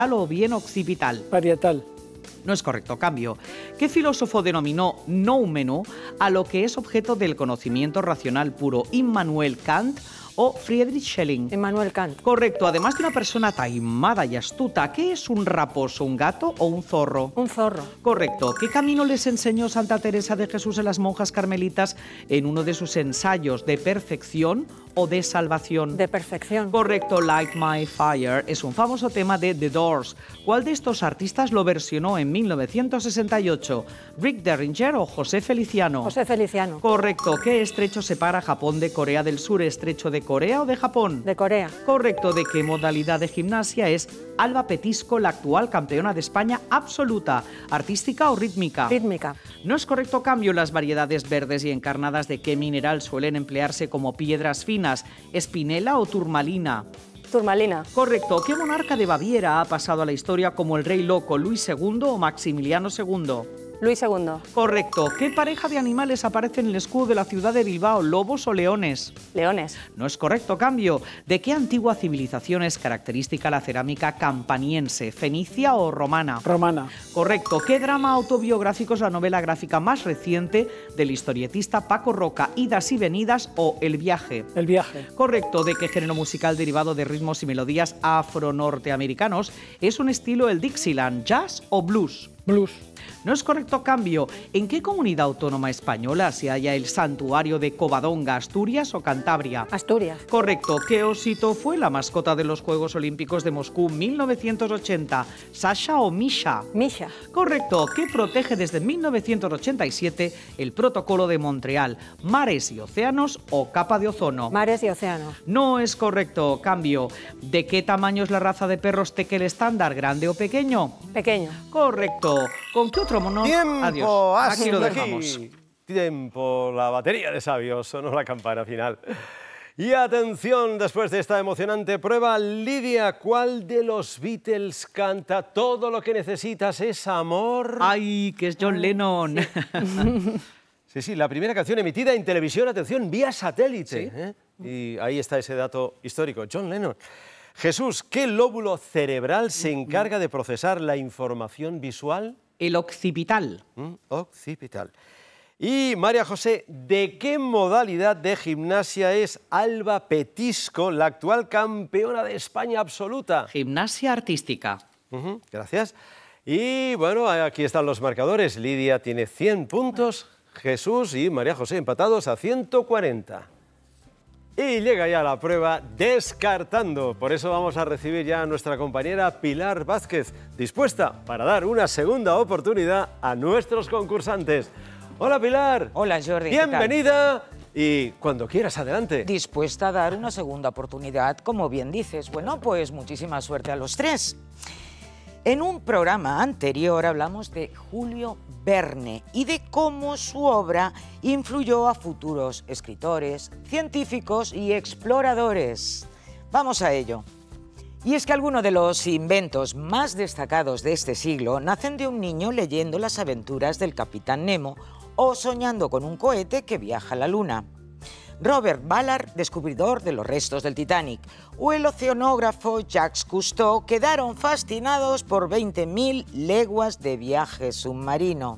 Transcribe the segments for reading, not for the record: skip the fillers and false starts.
o bien occipital. Parietal. No es correcto. Cambio. ¿Qué filósofo denominó noumeno a lo que es objeto del conocimiento racional puro? ¿Immanuel Kant o Friedrich Schelling? Immanuel Kant. Correcto. Además de una persona taimada y astuta, ¿qué es un raposo, un gato o un zorro? Un zorro. Correcto. ¿Qué camino les enseñó Santa Teresa de Jesús en las monjas carmelitas en uno de sus ensayos? ¿De perfección o de salvación? De perfección. Correcto. Light My Fire es un famoso tema de The Doors. ¿Cuál de estos artistas lo versionó en 1968? ¿Rick Derringer o José Feliciano? José Feliciano. Correcto. ¿Qué estrecho separa Japón de Corea del Sur? ¿Estrecho de Corea o de Japón? De Corea. Correcto. ¿De qué modalidad de gimnasia es Alba Petisco la actual campeona de España absoluta? ¿Artística o rítmica? Rítmica. No es correcto. Cambio. Las variedades verdes y encarnadas de qué mineral suelen emplearse como piedras finas, espinela o turmalina. Turmalina. Correcto. ¿Qué monarca de Baviera ha pasado a la historia como el rey loco? ¿Luis II o Maximiliano II? Luis II. Correcto. ¿Qué pareja de animales aparece en el escudo de la ciudad de Bilbao? ¿Lobos o leones? Leones. No es correcto. Cambio. ¿De qué antigua civilización es característica la cerámica campaniense? ¿Fenicia o romana? Romana. Correcto. ¿Qué drama autobiográfico es la novela gráfica más reciente del historietista Paco Roca? ¿Idas y venidas o El viaje? El viaje. Correcto. ¿De qué género musical derivado de ritmos y melodías afro-norteamericanos es un estilo el Dixieland, jazz o blues? Blues. No es correcto. Cambio. ¿En qué comunidad autónoma española se halla el santuario de Covadonga, Asturias o Cantabria? Asturias. Correcto. ¿Qué osito fue la mascota de los Juegos Olímpicos de Moscú 1980? ¿Sasha o Misha? Misha. Correcto. ¿Qué protege desde 1987 el Protocolo de Montreal? ¿Mares y océanos o capa de ozono? Mares y océanos. No es correcto. Cambio. ¿De qué tamaño es la raza de perros Tekel estándar? ¿Grande o pequeño? Pequeño. Correcto. ¿Con qué otro mono? ¡Tiempo! Adiós. Hasta Aquí lo aquí. dejamos. Tiempo. La batería de sabios sonó la campana final. Y atención, después de esta emocionante prueba, Lidia, ¿cuál de los Beatles canta Todo lo que necesitas es amor? ¡Ay, que es John Lennon! Sí, la primera canción emitida en televisión, atención, vía satélite. ¿Sí? ¿Eh? Y ahí está ese dato histórico, John Lennon. Jesús, ¿qué lóbulo cerebral se encarga de procesar la información visual? El occipital. Occipital. Y María José, ¿de qué modalidad de gimnasia es Alba Petisco, la actual campeona de España absoluta? Gimnasia artística. Gracias. Y bueno, aquí están los marcadores. Lidia tiene 100 puntos, Jesús y María José empatados a 140. Y llega ya la prueba descartando. Por eso vamos a recibir ya a nuestra compañera Pilar Vázquez, dispuesta para dar una segunda oportunidad a nuestros concursantes. Hola Pilar. Hola Jordi. Bienvenida y cuando quieras, adelante. Dispuesta a dar una segunda oportunidad, como bien dices. Bueno, pues muchísima suerte a los tres. En un programa anterior hablamos de Julio Verne y de cómo su obra influyó a futuros escritores, científicos y exploradores. Vamos a ello. Y es que algunos de los inventos más destacados de este siglo nacen de un niño leyendo las aventuras del Capitán Nemo o soñando con un cohete que viaja a la Luna. Robert Ballard, descubridor de los restos del Titanic, o el oceanógrafo Jacques Cousteau quedaron fascinados por 20.000 leguas de viaje submarino.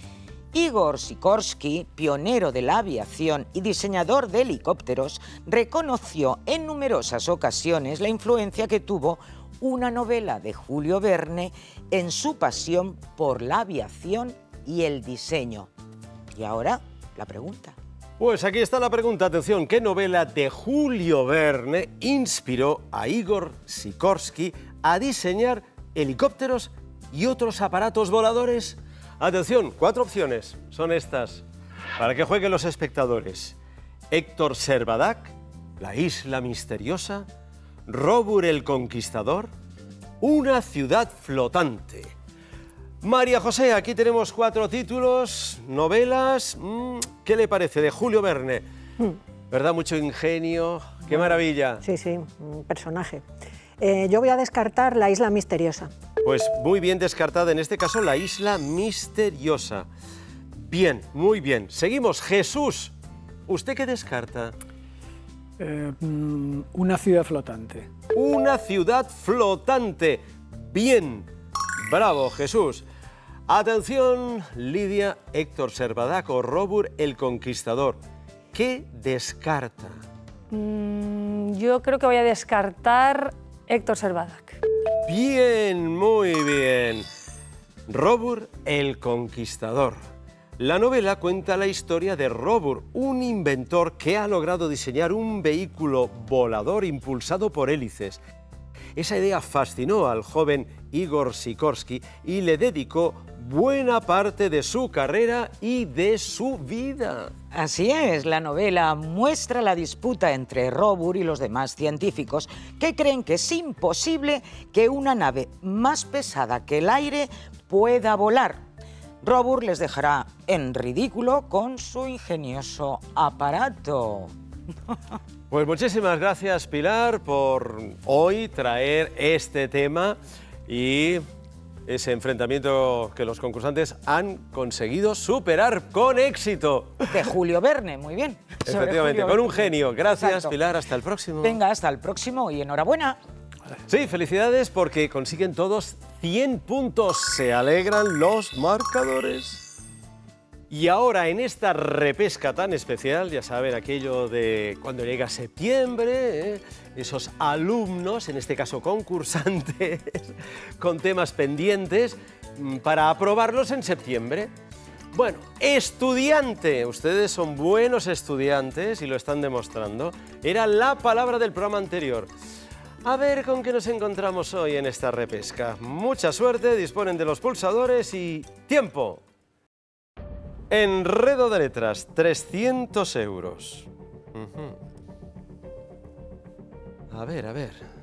Igor Sikorsky, pionero de la aviación y diseñador de helicópteros, reconoció en numerosas ocasiones la influencia que tuvo una novela de Julio Verne en su pasión por la aviación y el diseño. Y ahora, la pregunta. Pues aquí está la pregunta, atención, ¿qué novela de Julio Verne inspiró a Igor Sikorsky a diseñar helicópteros y otros aparatos voladores? Atención, 4 opciones son estas, para que jueguen los espectadores. Héctor Servadac, La isla misteriosa, Robur el conquistador, Una ciudad flotante. María José, aquí tenemos 4 títulos, novelas. ¿Qué le parece de Julio Verne? ¿Verdad? Mucho ingenio. ¡Qué maravilla! Sí, un personaje. Yo voy a descartar La isla misteriosa. Pues muy bien descartada, en este caso, La isla misteriosa. Bien, muy bien. Seguimos. Jesús, ¿usted qué descarta? Una ciudad flotante. Una ciudad flotante. Bien. Bravo, Jesús. Atención, Lidia, Héctor Servadaco, Robur el Conquistador. ¿Qué descarta? Yo creo que voy a descartar Héctor Servadac. Bien, muy bien. Robur el Conquistador. La novela cuenta la historia de Robur, un inventor que ha logrado diseñar un vehículo volador impulsado por hélices. Esa idea fascinó al joven Igor Sikorsky y le dedicó buena parte de su carrera y de su vida. Así es, la novela muestra la disputa entre Robur y los demás científicos que creen que es imposible que una nave más pesada que el aire pueda volar. Robur les dejará en ridículo con su ingenioso aparato. Pues muchísimas gracias, Pilar, por hoy traer este tema y ese enfrentamiento que los concursantes han conseguido superar con éxito. De Julio Verne, muy bien. Efectivamente, con un genio. Gracias, Exacto. Pilar, hasta el próximo. Venga, hasta el próximo y enhorabuena. Sí, felicidades porque consiguen todos 100 puntos. Se alegran los marcadores. Y ahora, en esta repesca tan especial, ya saben, aquello de cuando llega septiembre, esos alumnos, en este caso concursantes, con temas pendientes para aprobarlos en septiembre. Bueno, estudiante, ustedes son buenos estudiantes y lo están demostrando. Era la palabra del programa anterior. A ver con qué nos encontramos hoy en esta repesca. Mucha suerte, disponen de los pulsadores y ¡tiempo! Enredo de letras, 300 euros. A ver.